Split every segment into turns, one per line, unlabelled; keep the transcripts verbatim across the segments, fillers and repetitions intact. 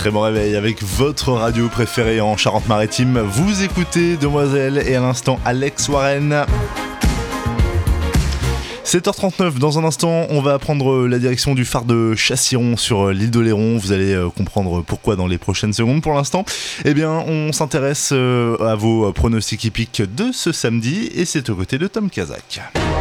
Très bon réveil avec votre radio préférée en Charente-Maritime. Vous écoutez Demoiselle et à l'instant Alex Warren. sept heures trente-neuf, dans un instant, on va prendre la direction du phare de Chassiron sur l'île d'Oléron. Vous allez comprendre pourquoi dans les prochaines secondes. Pour l'instant, eh bien, on s'intéresse à vos pronostics hippiques de ce samedi et c'est aux côtés de Tom Kazak.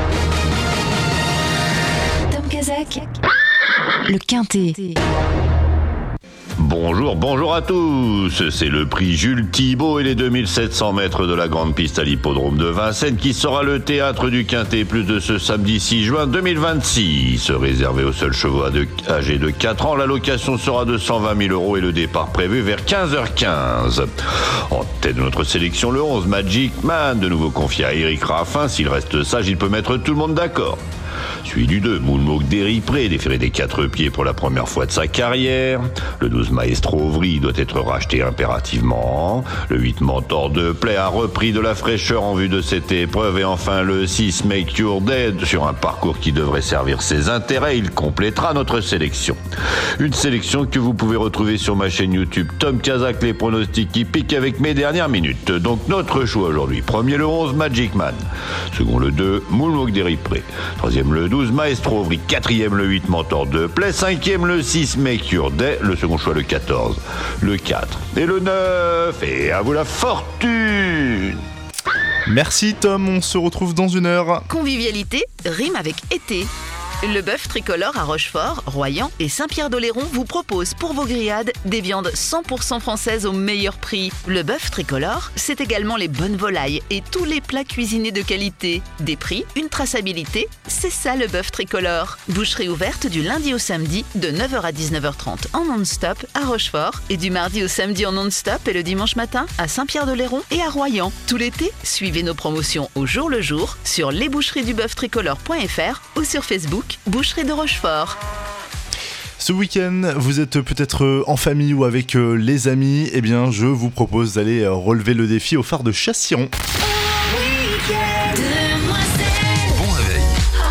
Tom Kazak, le Quintet.
Bonjour, bonjour à tous. C'est le prix Jules Thibault et les deux mille sept cents mètres de la grande piste à l'hippodrome de Vincennes qui sera le théâtre du Quintet plus de ce samedi six juin deux mille vingt-six. Réservé aux seuls chevaux âgés de quatre ans, la location sera de cent vingt mille euros et le départ prévu vers quinze heures quinze. En tête de notre sélection, le onze Magic Man, de nouveau confié à Eric Raffin. S'il reste sage, il peut mettre tout le monde d'accord. Suivi du deux, Moonwalk d'Éripré, déféré des quatre pieds pour la première fois de sa carrière. Le douze Maestro Ovry doit être racheté impérativement. Le huit Mentor de Play a repris de la fraîcheur en vue de cette épreuve. Et enfin le six Make Your Dead, sur un parcours qui devrait servir ses intérêts. Il complétera notre sélection. Une sélection que vous pouvez retrouver sur ma chaîne YouTube Tom Kazak, les pronostics hippiques avec mes dernières minutes. Donc notre choix aujourd'hui. Premier le onze Magic Man. Second le deux Moonwalk d'Éripré. Troisième le douze Maestro Ovry, quatrième le huit Mentor de Play, cinquième le six Make Your Day, le second choix le quatorze, le quatre et le neuf, et à vous la fortune.
Merci Tom, on se retrouve dans une heure.
Convivialité rime avec été. Le bœuf tricolore à Rochefort, Royan et Saint-Pierre-d'Oléron vous propose pour vos grillades des viandes cent pour cent françaises au meilleur prix. Le bœuf tricolore, c'est également les bonnes volailles et tous les plats cuisinés de qualité. Des prix, une traçabilité, c'est ça le bœuf tricolore. Boucherie ouverte du lundi au samedi de neuf heures à dix-neuf heures trente en non-stop à Rochefort et du mardi au samedi en non-stop et le dimanche matin à Saint-Pierre-d'Oléron et à Royan. Tout l'été, suivez nos promotions au jour le jour sur lesboucheries du bœuf tricolore point f r ou sur Facebook Boucherie de Rochefort.
Ce week-end, vous êtes peut-être en famille ou avec les amis. Eh bien, je vous propose d'aller relever le défi au phare de Chassiron.
Bon réveil.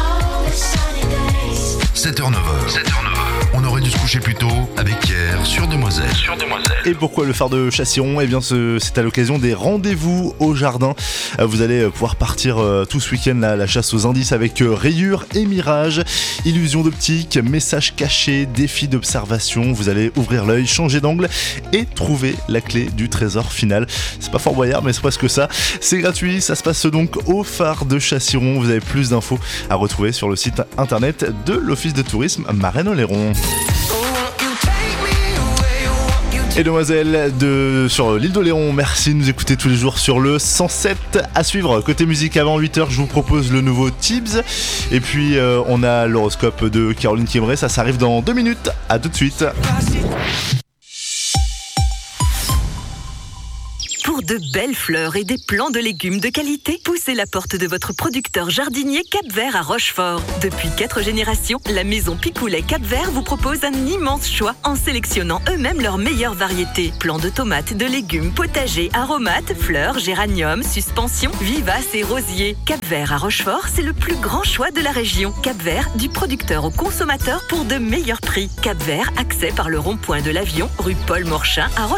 sept heures neuf heures. sept heures neuf heures. On aurait dû se coucher plus tôt avec Pierre sur Demoiselle. Sur Demoiselle.
Et pourquoi le phare de Chassiron ? Eh bien, c'est à l'occasion des rendez-vous au jardin. Vous allez pouvoir partir tout ce week-end à la chasse aux indices avec rayures et mirages, illusions d'optique, messages cachés, défis d'observation. Vous allez ouvrir l'œil, changer d'angle et trouver la clé du trésor final. C'est pas Fort Boyard, mais c'est presque ça. C'est gratuit, ça se passe donc au phare de Chassiron. Vous avez plus d'infos à retrouver sur le site internet de l'Office de tourisme Marennes-Oléron. Et Demoiselle de, sur l'île d'Oléron, merci de nous écouter tous les jours sur le cent sept. À suivre, côté musique avant huit heures, je vous propose le nouveau Tibbs. Et puis euh, on a l'horoscope de Caroline Kimré, ça s'arrive dans deux minutes. À tout de suite.
Pour de belles fleurs et des plants de légumes de qualité, poussez la porte de votre producteur jardinier Cap-Vert à Rochefort. Depuis quatre générations, la maison Picoulet Cap-Vert vous propose un immense choix en sélectionnant eux-mêmes leurs meilleures variétés. Plants de tomates, de légumes, potagers, aromates, fleurs, géraniums, suspensions, vivaces et rosiers. Cap-Vert à Rochefort, c'est le plus grand choix de la région. Cap-Vert, du producteur au consommateur pour de meilleurs prix. Cap-Vert, accès par le rond-point de l'Avion, rue Paul Morchin à Rochefort.